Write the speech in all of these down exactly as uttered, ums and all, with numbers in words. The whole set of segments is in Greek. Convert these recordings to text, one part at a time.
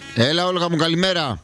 Έλα, Όλγα μου, καλημέρα.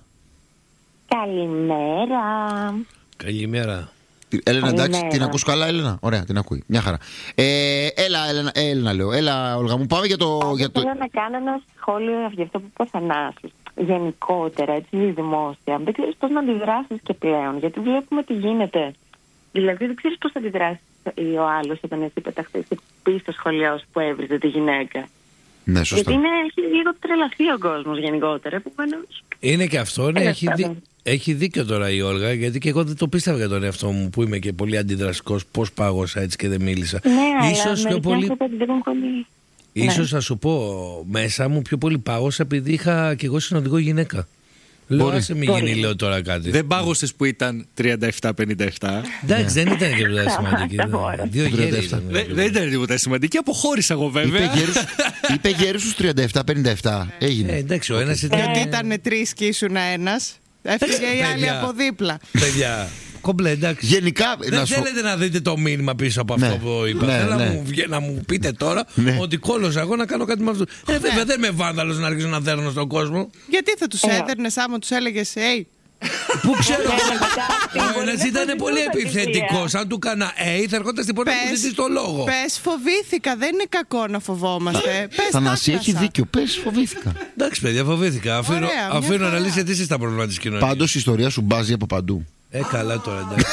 Καλημέρα. Καλημέρα. Έλενα, εντάξει, την ακούς καλά, Έλενα? Ωραία, την ακούει. Μια χαρά. Ε, έλα, Έλενα, Έλενα, λέω. Έλα, Όλγα μου, πάμε για το. Για το... Θέλω να κάνω ένα σχόλιο για αυτό που είπα Θανάσης. Γενικότερα, έτσι, δημόσια. Δεν ξέρεις πώς να αντιδράσεις και πλέον, γιατί βλέπουμε τι γίνεται. Δηλαδή, δεν ξέρεις πώς θα αντιδράσει ο άλλος όταν εσύ πεταχθείς και πει στο σχολείο σου που έβριζε τη γυναίκα. Ναι, σωστά. Γιατί είναι, έχει λίγο τρελαθεί ο κόσμος γενικότερα. Επομένως... Είναι και αυτό, ναι, έχει, δί, έχει δίκιο τώρα η Όλγα, γιατί και εγώ δεν το πίστευα για τον εαυτό μου που είμαι και πολύ αντιδραστικός. Πώς πάγωσα έτσι και δεν μίλησα. Ναι, ίσως αλλά πιο πολύ. πολύ... Ίσως θα σου πω, μέσα μου πιο πολύ πάγωσα επειδή είχα και εγώ συνοδηγό γυναίκα. Λέω, άσε μη γίνει, λέω τώρα κάτι. Δεν πάγωσες που ήταν τριάντα επτά πενήντα επτά. Εντάξει, δεν ήταν και τίποτα σημαντική. Δύο γέροι. Δεν ήταν τίποτα σημαντική, αποχώρησα εγώ βέβαια. Είπε γέρους στους τριάντα επτά πενήντα επτά. Έγινε. Εντάξει, ο ένας ήταν. Γιατί ήταν τρεις και ήσουν ένας. Έφυγε η άλλη από δίπλα. Παιδιά. Κομπλέ, εντάξει. Γενικά, δεν να θέλετε σου... να δείτε το μήνυμα πίσω από αυτό ναι, που είπα. Ναι, Θέλω ναι. να, μου, να μου πείτε τώρα ναι. ότι κόλλωσα εγώ να κάνω κάτι με αυτό. Ε, βέβαια, ναι. δεν είμαι βάνδαλος να αρχίσω να δέρνω στον κόσμο. Γιατί θα τους έδερνες άμα τους έλεγες, hey. Πού ξέρω. Ο ένας ήταν πολύ επιθετικός. Αν του κάνα hey, θα ερχόταν στην πόρτα να μου ζητήσει το λόγο. Πες, φοβήθηκα. Δεν είναι κακό να φοβόμαστε. Θανάση, έχει δίκιο. Πες, φοβήθηκα. Εντάξει, παιδιά, φοβήθηκα. Αφήνω να λύσετε εσείς τα προβλήματα της κοινωνίας. Πάντως η ιστορία σου μπάζει από παντού. Ε, καλά τώρα, εντάξει.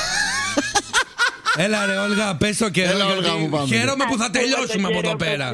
Έλα ρε Όλγα, πες το καιρό. Έλα, Όλγα, μου πάμε. Χαίρομαι που θα τελειώσουμε από εδώ πέρα.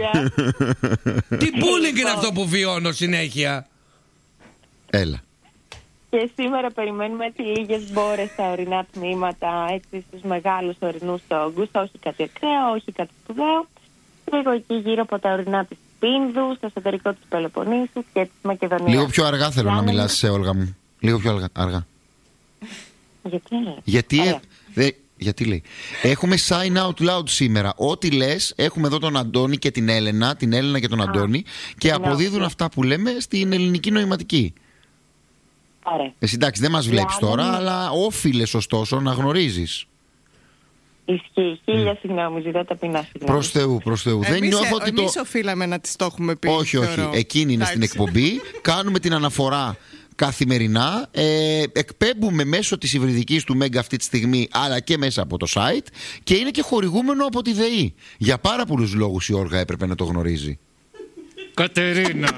Τι bullying είναι αυτό που βιώνω συνέχεια. Έλα. Και σήμερα περιμένουμε έτσι λίγες μπόρες στα ορεινά τμήματα, έτσι στους μεγάλους ορεινούς όγκους, όχι κάτι ακραίο, όχι κάτι σπουδαίο. Λίγο εκεί γύρω από τα ορεινά της Πίνδου, στο εσωτερικό της Πελοποννήσου και της Μακεδονίας. Λίγο πιο αργά θέλω να μιλάς σε Όλγα μου. Λίγο πιο αργά. Γιατί? Γιατί, ε, δε, γιατί λέει. Έχουμε sign out loud σήμερα. Ό,τι λες, έχουμε εδώ τον Αντώνη και την Έλενα, την Έλενα και τον Αντώνη, Α, και αποδίδουν ναι. αυτά που λέμε στην ελληνική νοηματική. Ωραία. Εσύ εντάξει, δεν μας βλέπεις τώρα, ναι. αλλά όφιλες ωστόσο να γνωρίζεις. Ισχύει. Χίλια mm. συγγνώμη, ζητώ ταπεινά συγγνώμη. Προς Θεού, προς Θεού. Εμείς, δεν νιώθω ότι εμείς το... οφείλαμε να τις το έχουμε πει. Όχι, όχι. Θεωρώ. Εκείνη είναι στην εκπομπή. Κάνουμε την αναφορά καθημερινά. Ε, εκπέμπουμε μέσω της υβριδικής του Μέγκα αυτή τη στιγμή, αλλά και μέσα από το site. Και είναι και χορηγούμενο από τη ΔΕΗ. Για πάρα πολλούς λόγους η Όλγα έπρεπε να το γνωρίζει. Κατερίνα.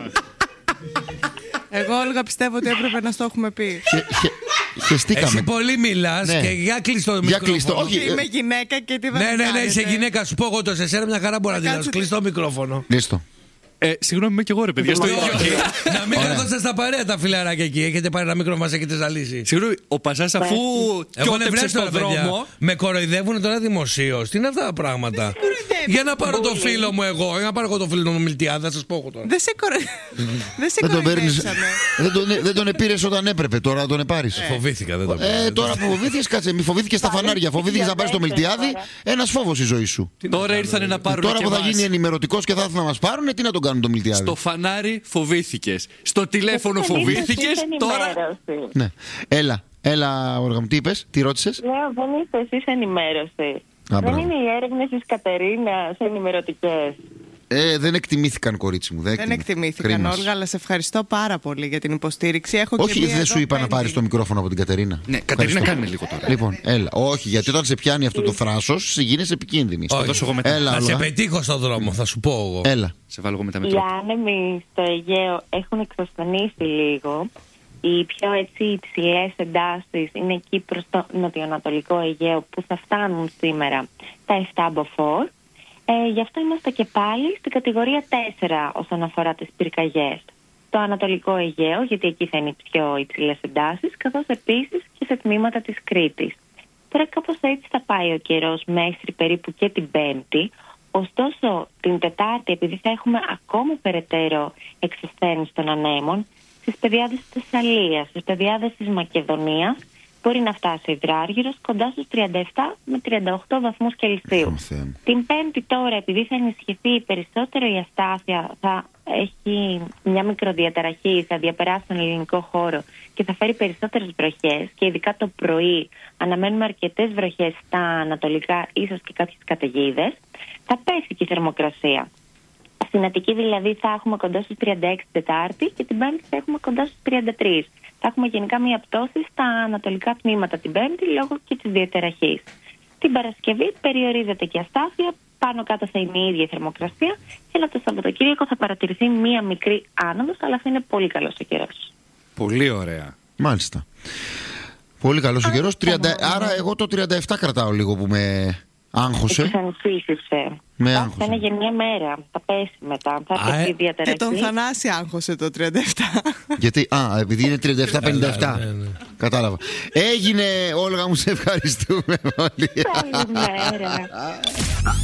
Εγώ, Όλγα, πιστεύω ότι έπρεπε να το έχουμε πει. Χεστήκαμε. Εσύ πολύ μιλάς ναι. και για κλειστό το μικρόφωνο. Κλειστό. Όχι, είμαι γυναίκα και τι θα Ναι, ναι, ναι, είσαι γυναίκα. Σου πω εγώ το σε σένα μια χαρά μπορεί να τη δώσει. Κλειστό μικρόφωνο. Κλειστό. Ε, συγγνώμη, είμαι και εγώ ρε παιδιά. Στο ίδιο. Να μην καθόσαστε στα παρέα τα φιλαράκια εκεί. Έχετε πάρει ένα μικρό μας, έχετε ζαλίσει. Συγγνώμη, ο Πασάς αφού κιότεψε στον δρόμο. Με κοροϊδεύουν τώρα δημοσίως. Τι είναι αυτά τα πράγματα. Για να πάρω το φίλο μου εγώ. Για να πάρω εγώ το φίλο μου Μιλτιάδα, θα σας πω εγώ τώρα. Δεν σε κοροϊδεύσαμε. Δεν τον επήρες όταν έπρεπε, τώρα τον επάρεις. Φοβήθηκα, δεν το πήρε. Τώρα που φοβήθηκες, κάτσε, μη φοβήθηκες στα φανάρια. Φοβήθηκες να πάρεις το Μιλτιάδη, ένας φόβος η ζωή σου. Τώρα ήρθανε να πάρουν. Τώρα που θα γίνει ενημερωτικός και θα έρθουν να μας πάρουν, τι να τον κάνουν το Μιλτιάδη. Στο φανάρι φοβήθηκες. Στο τηλέφωνο φοβήθηκες. Τώρα. Ναι. Έλα, έλα, Όλγα μου, τι είπες, τι ρώτησες. Λέω, δεν είστε εσείς ενημέρωση. Δεν είναι οι έρευνες της Κατερίνας ενημερωτικές. Ε, δεν εκτιμήθηκαν, κορίτσι μου. Δεν, δεν εκτιμήθηκαν, Όλγα, αλλά σε ευχαριστώ πάρα πολύ για την υποστήριξη. Έχω όχι, και δεν σου είπα πέντε. να πάρεις το μικρόφωνο από την Κατερίνα. Ναι, Κατερίνα, κάνε λίγο τώρα. Λοιπόν, έλα. Όχι, γιατί όταν σε πιάνει αυτό το θράσος, γίνεσαι επικίνδυνη. Θα δώσω εγώ μετά. Έλα, θα σε πετύχω στον δρόμο, θα σου πω εγώ. Έλα. Σε βάλω εγώ μετά μετρό. Οι άνεμοι στο Αιγαίο έχουν εξασθενήσει λίγο. Οι πιο έτσι υψηλές εντάσεις είναι εκεί προς το νοτιοανατολικό Αιγαίο που θα φτάνουν σήμερα τα επτά μποφόρ. Ε, γι' αυτό είμαστε και πάλι στην κατηγορία τέσσερα όσον αφορά τις πυρκαγιές. Το Ανατολικό Αιγαίο, γιατί εκεί θα είναι οι πιο υψηλές εντάσεις, καθώς επίσης και σε τμήματα της Κρήτης. Τώρα κάπως έτσι θα πάει ο καιρός μέχρι περίπου και την Πέμπτη. Ωστόσο την Τετάρτη, επειδή θα έχουμε ακόμα περαιτέρω εξασθένηση των ανέμων, στις πεδιάδες της Θεσσαλίας, στις πεδιάδες της Μακεδονίας, μπορεί να φτάσει υδράργυρος κοντά στους τριάντα επτά με τριάντα οκτώ βαθμούς Κελσίου. Την Πέμπτη τώρα, επειδή θα ενισχυθεί περισσότερο η αστάθεια, θα έχει μια μικροδιαταραχή, θα διαπεράσει τον ελληνικό χώρο και θα φέρει περισσότερες βροχές και ειδικά το πρωί αναμένουμε αρκετές βροχές στα ανατολικά, ίσως και κάποιες καταιγίδες. Θα πέσει και η θερμοκρασία. Στην Αττική δηλαδή θα έχουμε κοντά στους τριάντα έξι Τετάρτη και την Πέμπτη θα έχουμε κοντά στους τριάντα τρία. Θα έχουμε γενικά μία πτώση στα ανατολικά τμήματα την Πέμπτη λόγω και της διαταραχής. Την Παρασκευή περιορίζεται και αστάθεια, πάνω κάτω θα είναι η ίδια η θερμοκρασία, αλλά το Σαββατοκύριακο θα παρατηρηθεί μία μικρή άνοδος, αλλά θα είναι πολύ καλός ο καιρός. Πολύ ωραία. Μάλιστα. Πολύ καλός ο καιρός. Άρα εγώ το τριάντα επτά κρατάω λίγο που με άγχωσε. Εξανθήθησε. Με θα άγχωσε. είναι για μια μέρα. Θα πέσει μετά. Θα Α, έρθει η Και διαταραχή. τον Θανάση άγχωσε το τριάντα επτά. Γιατί, α, επειδή είναι τριάντα επτά πενήντα επτά. Ναι, ναι. Κατάλαβα. Έγινε, Όλγα μου, σε ευχαριστούμε πολύ. Καλημέρα.